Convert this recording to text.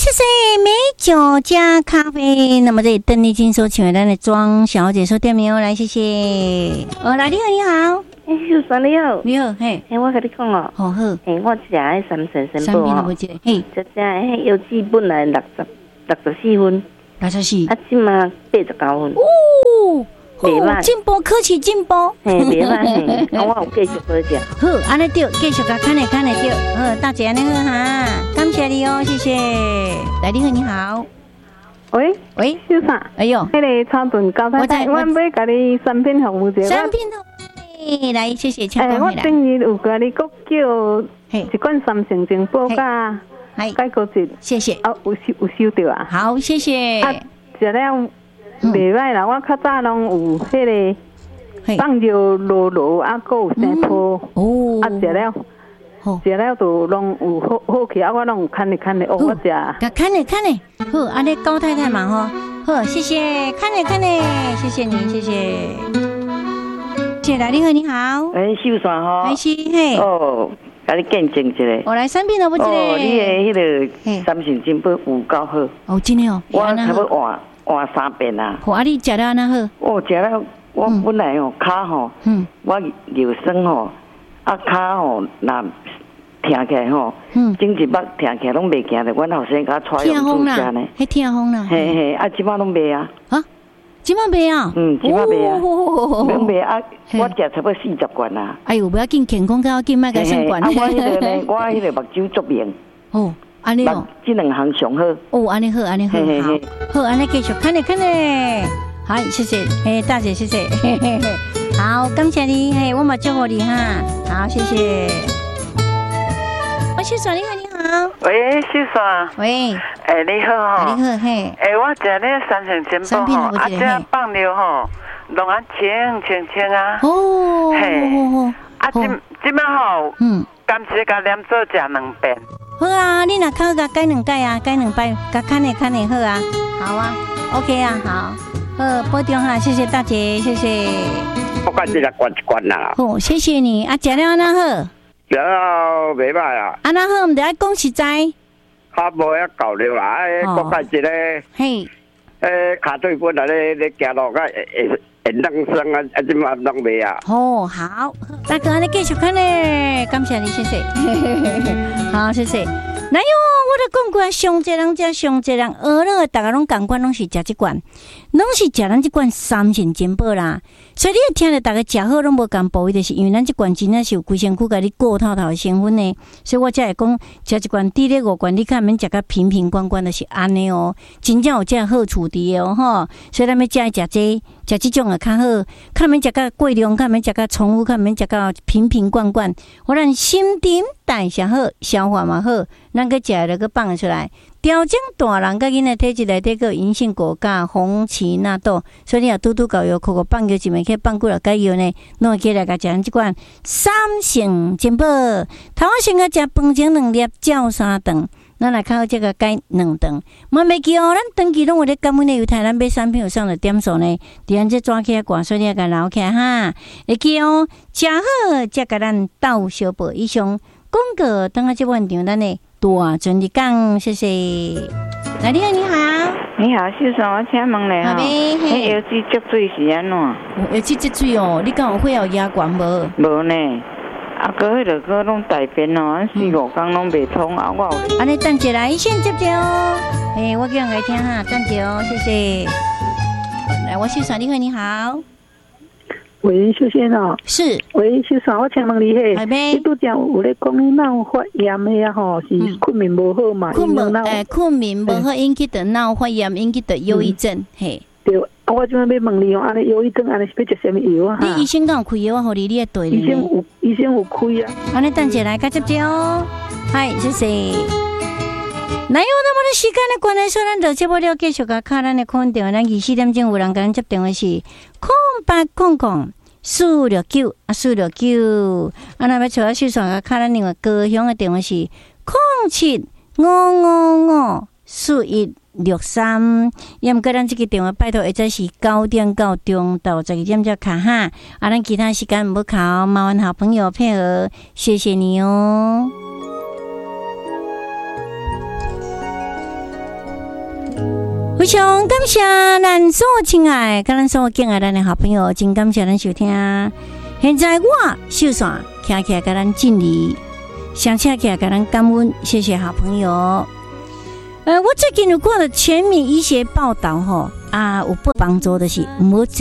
谢谢美酒加咖啡。那么这里邓丽君收请咱的庄小姐说店名哦，来谢谢。来你好，你好。 秀山你好， 你好，嘿， 我跟你讲哦， 好好， 我食迄三神神三宝哦， 边都不记得，嘿， 一只迄药剂本来64分， 64， 啊，即嘛89分， 哦， 袂歹， 进步，科技进步， 嘿，袂歹嘿，我有继续好食。 好，安尼对，继续甲看的对，大姐安尼好哈，感谢你哦，谢谢。来，你好，你好，喂， 秀啥？ 哎呦， 迄个草屯高太太，我要甲你产品服务者。 产品服务，来，谢谢，请讲我回来。 前日有甲你讲叫一罐三成精宝甲解骨质， 谢谢。 有收到啊？ 好，谢谢。 食了袂歹啦，我较早拢有迄个放尿落啊，还有生泡，食了就拢有好起啊，我拢有看咧，我食。 看咧，好，安尼高太太嘛吼，好，谢谢，看咧，谢谢你，谢谢。谢来，你好，你好。 秀山吼， 还是嘿。 哦，甲你见证一下。 我来产品都不知道。 你的迄个三神金宝有够好。 哦，真的哦。 我差不多换3遍啊。 好，你食了安那好？ 食了，我本来骹吼，我尿酸吼，骹吼那听起来吼，整一目听起来拢袂行的，阮后生甲我带用注射呢。 迄听风啦。 嘿，即摆拢袂啊。 即摆袂啊？ 即摆袂啊。拢袂啊，我食差不多40罐啦。 哎呦，不要紧，健康较要紧，莫甲算罐。 我迄个呢，我迄个目睭足明。 哦，安尼哦。 这两项上好。 哦，安尼好，好，安尼继续看咧。好，谢谢，大姐，谢谢。好，感谢你，我嘛祝福你哈。好，谢谢。秀山，你好，你好。 喂，秀山。 喂。 你好哈。 你好，嘿。 我食咧三成金宝吼，这放尿吼，弄啊清啊。 哦。 嘿。即摆吼，甘蔗甲黏做食2遍。 好啊，你若考甲改2改啊，改2摆，甲看咧好啊。好啊 ，OK 啊，好，保重哈，谢谢大姐，谢谢。 我感觉罐一罐啦。 好，谢谢你啊，食了安那好。 食了袂歹啊！ 安那好，毋得爱讲实在。 较无遐够了啦，国家一个。 嘿。 骹对本来咧行路个会当生啊，即嘛拢袂啊。 哦，好，大哥，你继续看咧，感谢你，谢谢。好，谢谢。来哟，我都讲过，上济人食上济人，了大家拢共款，拢是食即罐，拢是食咱即罐三神金宝啦。所以你听着大家食好拢无共部位，就是因为咱即罐真正是有规身躯甲你过透透的成分呢。所以我才会讲，食一罐滴咧5罐，你看免食甲瓶瓶罐罐，就是安尼哦，真正有这好处伫哦吼。所以咱要食这种的较好，较免食甲过量，较免食甲重复，较免食甲瓶瓶罐罐。我咱新陈代谢好，消化嘛好，咱个食了个放出来，调整大人甲囡仔体质内底个银杏果甲红荠纳豆，所以你若拄搞药，扣放药一枚去放几落解药呢，拢会起来甲食咱即款三成金宝。头仔先甲食饭前2粒，照3顿。咱来靠这个改2顿，莫袂记哦。咱长期拢有咧感恩的犹太，咱买产品有上的点数呢。伫咱这抓起来挂，所以你甲留起来哈。会记哦，食好才甲咱斗小报以上广告。等下这晚场咱的大尊你讲，谢谢。来，你好，你好， 你好，秀山，我请问咧哈，迄药剂积水是安怎？ 药剂积水哦，你敢有血后压管无？ 无呢。迄落个拢大便哦，4、5天拢袂通啊！我有。 安尼等一来先接着哦，我叫人来听哈，等一哦，谢谢。来，我秀山，你好，你好。 喂，秀仙哦。 是。 喂，秀山，我请问你嘿，你拄则有咧讲你脑发炎的啊吼，是困眠无好嘛？ 困眠无好引起的脑发炎，引起的忧郁症，嘿。 对。我即摆要问你哦，安尼忧郁症安尼是要食什么药啊？ 你医生敢有开药啊？互你会对咧。 医生有开啊。 安尼等一下来甲接着哦。嗨，谢谢。来哟，那么的时间的关系，咱就节目了，继续甲卡咱的空电话，咱24点钟有人甲咱接电话是0800-469-469。啊，那要找秀山甲卡咱另外高雄的电话是07-555-4163，也毋过咱这个电话拜托，会再是9点到中到12点才卡哈。啊，咱其他时间唔好考，麻烦好朋友配合，谢谢你哦。 非常感谢咱所有亲爱跟咱所有敬爱咱的好朋友，真感谢咱收听。现在我秀线徛起来跟咱敬礼，想起来跟咱感恩，谢谢好朋友。我最近有看到全民医学报道吼有帮助的是，唔好